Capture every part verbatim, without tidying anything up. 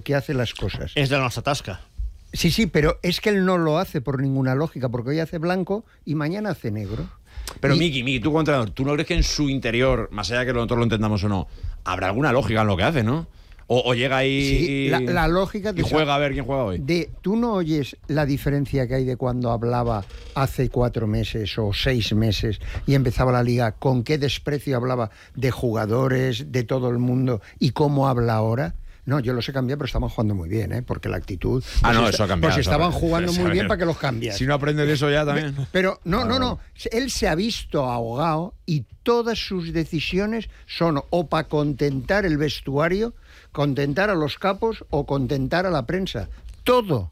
que hace las cosas. Es de la nuestra tasca. Sí, sí, pero es que él no lo hace por ninguna lógica, porque hoy hace blanco y mañana hace negro. Pero y... Miki, Miki, tú como entrenador, ¿tú no crees que en su interior, más allá de que nosotros lo entendamos o no, habrá alguna lógica en lo que hace, no? O, o llega ahí sí, y, la, la lógica y juega a ver quién juega hoy. De, ¿Tú no oyes la diferencia que hay de cuando hablaba hace cuatro meses o seis meses y empezaba la liga, con qué desprecio hablaba de jugadores, de todo el mundo y cómo habla ahora? No, yo los he cambiado, pero estaban jugando muy bien, ¿eh? Porque la actitud... Ah, no, pues eso ha cambiado. Pues estaban eso, jugando eso, muy eso, bien para que los cambias. Si no aprendes de eso ya también. Pero no, no, ah, no. Él se ha visto ahogado y todas sus decisiones son o para contentar el vestuario, contentar a los capos o contentar a la prensa. Todo.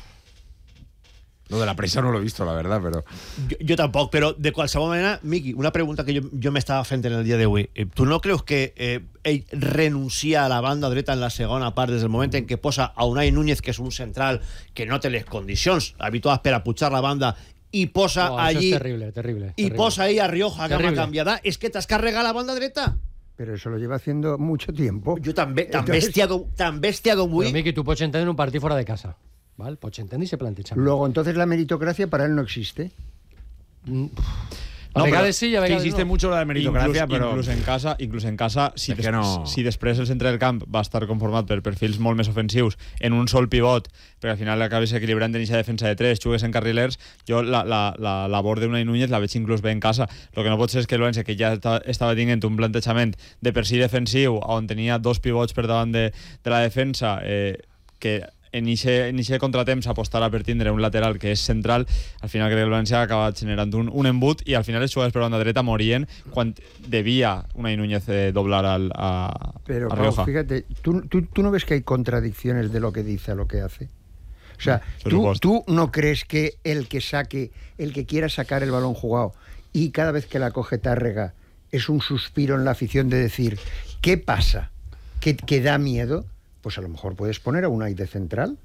Lo de la prensa no lo he visto, la verdad, pero... Jo, jo tampoc, però de qualsevol manera, Miqui, una pregunta que jo, jo m'estava fent en el dia d'avui. Eh, tu no creus que eh, ell renuncia a la banda dreta en la segona part des del moment en què posa a Unai Núñez, que és un central que no té les condicions habituals per a pujar la banda, i posa oh, allí... Això és terrible, terrible. I terrible. posa ahí a Rioja, que Terrible. m'ha canviada. És que t'has carregat la banda dreta. Pero eso lo lleva haciendo mucho tiempo. Jo també, tan Entonces... bèstia com, tan bèstia com vull... Però, Miqui, tu pots entendre un partit fora de casa. ¿Vale? Pots entendre i se planteja. Luego, entonces la meritocracia para él no existe. Mm. No, A vegades pero sí, a que vegades existe no. mucho la meritocracia, inclús, però... inclús en casa, inclús en casa si, És que des, no... si després el centre del camp va estar conformat per perfils molt més ofensius en un sol pivot, perquè al final acabes equilibrant en aquesta defensa de tres, jugues en carrilers, jo la, la, la labor d'Unai Núñez la veig inclús bé en casa. El que no pot ser és que el València, que ja estava tinguent un plantejament de per si defensiu, on tenia dos pivots per davant de, de la defensa, eh, que en aquest contratemps apostarà per tindre un lateral que és central, al final crec que el València ha acabat generant un, un embut i al final els jugadors per banda dreta morien quan devia Unai Núñez eh, doblar al, a, Pero, a Rioja. Pau, fíjate, ¿tú, tú, tú no ves que hay contradicciones de lo que dice a lo que hace. O sea, Por tú, supuesto. tú no crees que el que saque, el que quiera sacar el balón jugado y cada vez que la coge Tárrega es un suspiro en la afición de decir, ¿qué pasa? ¿Que, que da miedo? Pues a lo mejor puedes poner a Unai de central,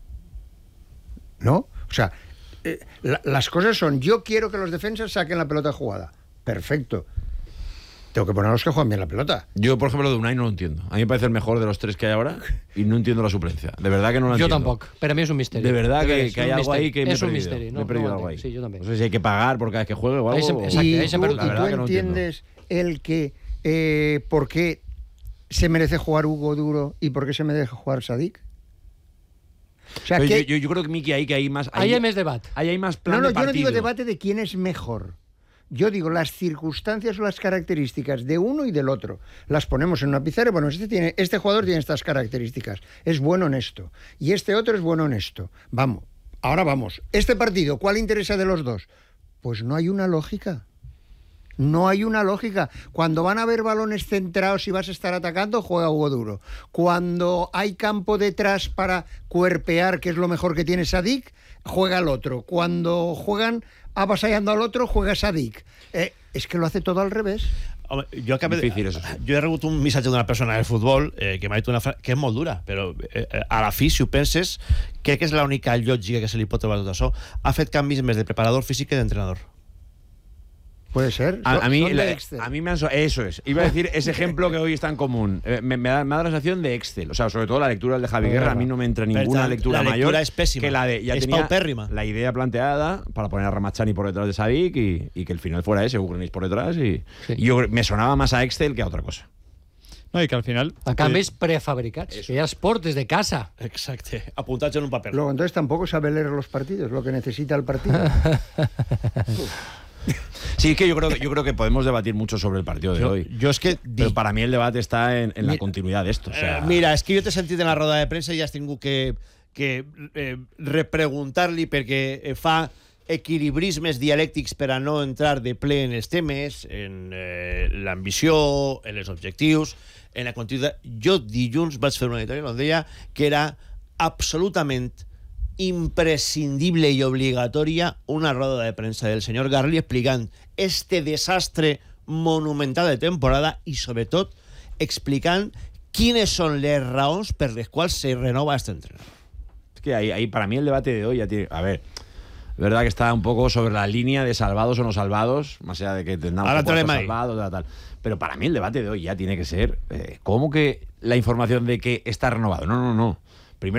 ¿no? O sea, eh, la, las cosas son, yo quiero que los defensas saquen la pelota jugada. Perfecto. Tengo que poner a los que juegan bien la pelota. Yo, por ejemplo, lo de Unai no lo entiendo. A mí me parece el mejor de los tres que hay ahora y no entiendo la suplencia. De verdad que no lo Jo entiendo. tampoc. Per a mi és un misteri. De verdad que, És que hay un algo misteri. ahí que me he és un perdido. misteri. No, me he perdido no algo ahí. Sí, jo també. No sé si hay que pagar por cada vez que juegue o Ahí algo. se- o- exacto, y ahí se tú, perdió. y La tú verdad que no entiendo. entiendes el que eh, por qué se merece jugar Hugo Duro y por qué se merece jugar Sadik. O sea, Pero que... yo, yo, yo creo que, Miki, ahí que hay más... Ahí hi ha més debat. Ahí hay más plan No, no, de yo no digo partido. debate de quién es mejor. Yo digo las circunstancias o las características de uno y del otro. Las ponemos en una pizarra. Bueno, este, tiene, este jugador tiene estas características. Es bueno en esto. Y este otro es bueno en esto. Vamos. Ahora vamos. Este partido, ¿cuál interesa de los dos? Pues no hay una lógica. No hay una lógica. Cuando van a haber balones centrados y vas a estar atacando, juega Hugo Duro. Cuando hay campo detrás para cuerpear, que es lo mejor que tiene Sadik, juega el otro. Cuando juegan avasallando al otro, juega Sadik. Eh, es que lo hace todo al revés. Home, jo, acabé, Difícil, eso sí. jo he rebut un missatge d'una persona del futbol eh, que m'ha dit una frase que és molt dura, però eh, a la fi, si ho penses, crec que és l'única lògica que se li pot trobar tot això. Ha fet canvis més de preparador físic que d'entrenador. Puede ser. A, a mí, Son de la- Excel. a mí me han... so- Eso es. Iba a decir ese ejemplo que hoy está en común. Eh, me, me da, me da la sensación de Excel. O sea, sobre todo la lectura del de Javi Guerra. A mí no me entra ninguna tant, lectura la mayor lectura és pèssima. que la de... Ya És tenía paupérrima. la idea planteada para poner a Ramachani por detrás de Sadik y, y que el final fuera ese, Ugranis por detrás. Y, Sí. y yo me sonaba más a Excel que a otra cosa. No, i que al final... A canvis prefabricats, que ja es portes de casa. Exacte, apuntats en un paper. Luego, entonces tampoco sabe leer los partidos, lo que necesita el partido. Sí, es que yo creo que, yo creo que podemos debatir mucho sobre el partido de Jo, hoy. jo és que... Pero para mí el debate está en, en la Mira, continuidad de esto. O sea, Eh, mira, és que jo t'he sentit en la roda de premsa i has tingut que, que eh, repreguntar-li perquè eh, fa equilibrismes dialèctics per a no entrar de ple en els temes, en eh, l'ambició, en els objectius, en la continuïtat. Jo dilluns vaig fer una editorial on deia que era absolutament imprescindible i obligatòria una roda de premsa del senyor Garli explicant este desastre monumental de temporada i, sobretot, explicant quines són les raons per les quals se renova este entrenador. es que ahí, ahí para mí el debate de hoy ya tiene... A ver... Es verdad que está un poco sobre la línea de salvados o no salvados, más allá de que tengamos Ahora que estar entraremos ahí. salvados, tal, tal. Pero para mí el debate de hoy ya tiene que ser, eh, ¿cómo que la información de que está renovado? No, no, no.